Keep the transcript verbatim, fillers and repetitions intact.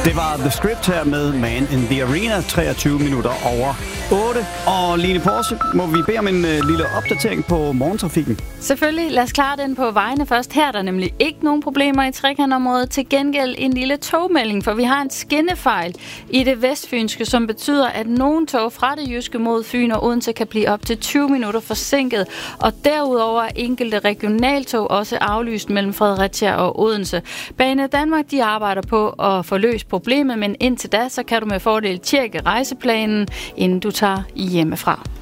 Det var The Script her med Man in the Arena, treogtyve minutter over otte. Og Line Porse, må vi bede om en uh, lille opdatering på morgentrafikken? Selvfølgelig. Lad os klare den på vejene først. Her er der nemlig ikke nogen problemer i trekantområdet. Til gengæld en lille togmelding, for vi har en skinnefejl i det vestfynske, som betyder, at nogle tog fra det jyske mod Fyn og Odense kan blive op til tyve minutter forsinket. Og derudover er enkelte regionaltog også aflyst mellem Fredericia og Odense. Bane Danmark, de arbejder på at få løst problemet, men indtil da, så kan du med fordel tjekke rejseplanen, inden du tager hjemmefra.